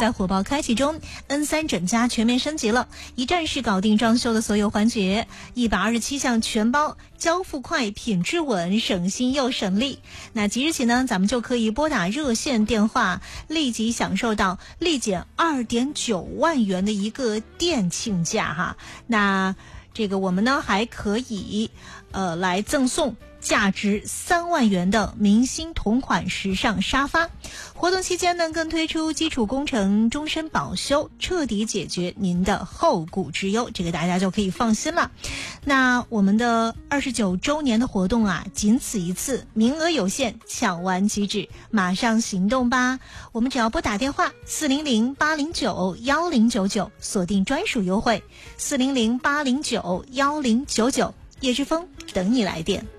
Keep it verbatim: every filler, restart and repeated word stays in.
在火爆开启中 ，N 三 整家全面升级了，一站式搞定装修的所有环节，一百二十七项全包，交付快，品质稳，省心又省力。那即日起呢，咱们就可以拨打热线电话，立即享受到立减 二点九万元的一个店庆价哈。那这个我们呢还可以呃来赠送价值三万元的明星同款时尚沙发。活动期间呢，更推出基础工程终身保修，彻底解决您的后顾之忧，这个大家就可以放心了。那我们的二十九周年的活动啊，仅此一次，名额有限，抢完即止，马上行动吧！我们只要拨打电话四零零八零九幺零九九，锁定专属优惠四零零八零九幺零九九，叶之峰等你来电。